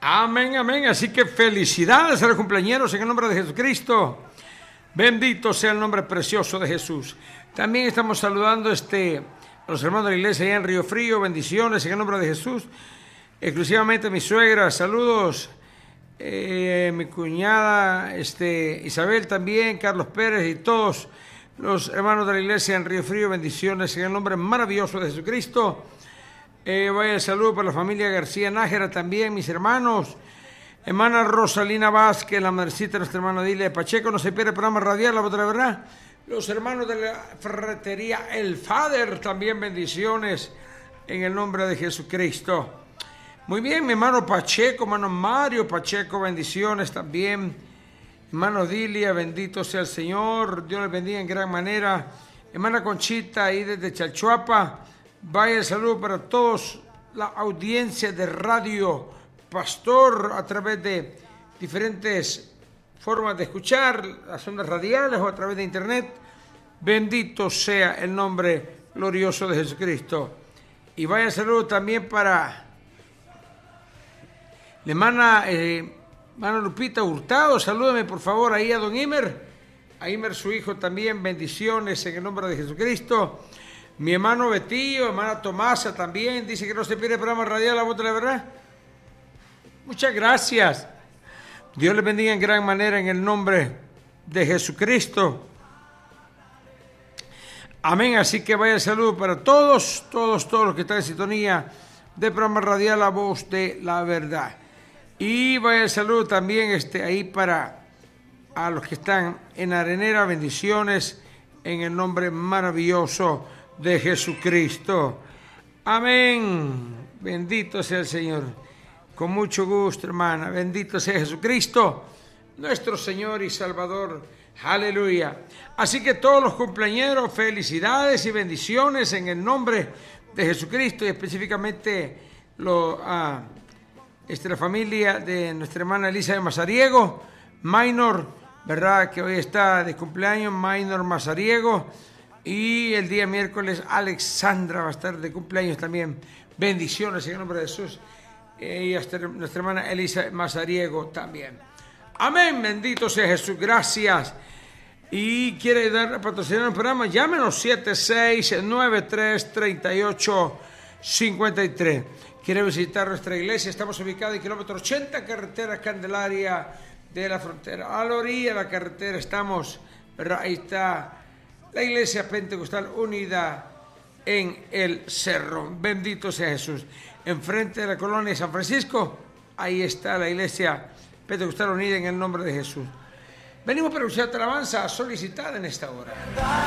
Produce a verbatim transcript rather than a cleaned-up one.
Amén, amén. Así que felicidades a los cumpleañeros en el nombre de Jesucristo. Bendito sea el nombre precioso de Jesús. También estamos saludando este, a los hermanos de la iglesia allá en Río Frío. Bendiciones en el nombre de Jesús. Exclusivamente a mi suegra. Saludos. Eh, mi cuñada este, Isabel también, Carlos Pérez y todos los hermanos de la iglesia en Río Frío. Bendiciones en el nombre maravilloso de Jesucristo. Eh, vaya el saludo para la familia García Nájera también, mis hermanos. Hermana Rosalina Vázquez, la madrecita de nuestra hermana Dilia Pacheco, no se pierde el programa radial, la otra verdad. Los hermanos de la ferretería El Fader, también bendiciones en el nombre de Jesucristo. Muy bien, mi hermano Pacheco, hermano Mario Pacheco, bendiciones también. Hermano Dilia, bendito sea el Señor, Dios les bendiga en gran manera. Hermana Conchita, ahí desde Chalchuapa. Vaya el saludo para todos, la audiencia de Radio Pastor a través de diferentes formas de escuchar, las ondas radiales o a través de internet. Bendito sea el nombre glorioso de Jesucristo. Y vaya el saludo también para la hermana, eh, hermana Lupita Hurtado. Salúdame por favor ahí a don Imer, a Imer su hijo también, bendiciones en el nombre de Jesucristo. Mi hermano Betillo, hermana Tomasa también, dice que no se pierde el programa radial, la voz de la verdad. Muchas gracias. Dios les bendiga en gran manera en el nombre de Jesucristo. Amén. Así que vaya el saludo para todos, todos, todos los que están en sintonía del programa radial La Voz de la Verdad. Y vaya el saludo también este, ahí para a los que están en Arenera, bendiciones en el nombre maravilloso de Jesucristo. Amén. Bendito sea el Señor. Con mucho gusto, hermana. Bendito sea Jesucristo, nuestro Señor y Salvador. Aleluya. Así que todos los cumpleañeros, felicidades y bendiciones en el nombre de Jesucristo, y específicamente lo, ah, este, la familia de nuestra hermana Elisa de Mazariego, Minor, ¿verdad? Que hoy está de cumpleaños, Minor Mazariego. Y el día miércoles Alexandra va a estar de cumpleaños también. Bendiciones en el nombre de Jesús. Y hasta nuestra hermana Elisa Mazariego también. Amén, bendito sea Jesús, gracias. Y quiere dar a patrocinar el programa, llámenos siete seis nueve tres, tres ocho cinco tres. Quiere visitar nuestra iglesia, estamos ubicados en kilómetro ochenta, carretera Candelaria de la Frontera. A la orilla de la carretera estamos, ¿verdad? Ahí está la iglesia Pentecostal Unida en el Cerro. Bendito sea Jesús. Enfrente de la colonia de San Francisco, ahí está la iglesia Pentecostal Unida en el nombre de Jesús. Venimos para escuchar alabanza solicitada en esta hora.